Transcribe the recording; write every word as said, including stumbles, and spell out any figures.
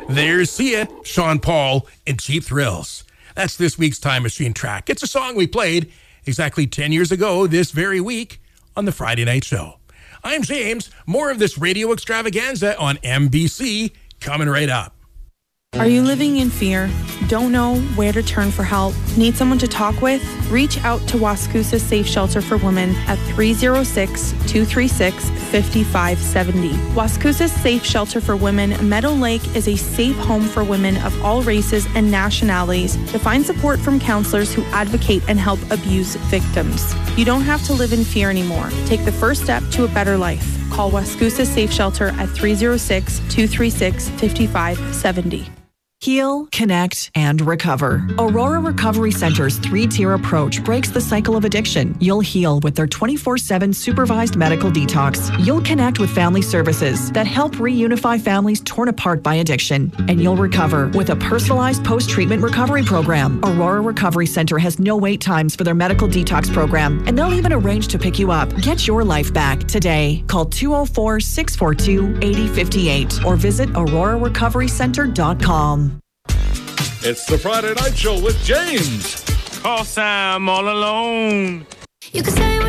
There's Sia, Sean Paul, and Cheap Thrills. That's this week's Time Machine track. It's a song we played exactly ten years ago this very week on the Friday Night Show. I'm James. More of this radio extravaganza on M B C coming right up. Are you living in fear? Don't know where to turn for help? Need someone to talk with? Reach out to Wascoosa Safe Shelter for Women at three oh six, two three six, five five seven oh. Wascoosa Safe Shelter for Women Meadow Lake is a safe home for women of all races and nationalities to find support from counselors who advocate and help abuse victims. You don't have to live in fear anymore. Take the first step to a better life. Call Wascoosa Safe Shelter at three oh six, two three six, five five seven oh. Heal, connect, and recover. Aurora Recovery Center's three-tier approach breaks the cycle of addiction. You'll heal with their twenty-four seven supervised medical detox. You'll connect with family services that help reunify families torn apart by addiction. And you'll recover with a personalized post-treatment recovery program. Aurora Recovery Center has no wait times for their medical detox program, and they'll even arrange to pick you up. Get your life back today. Call two oh four, six four two, eight oh five eight or visit aurora recovery center dot com. It's the Friday Night Show with James. Cause I'm all alone. You can say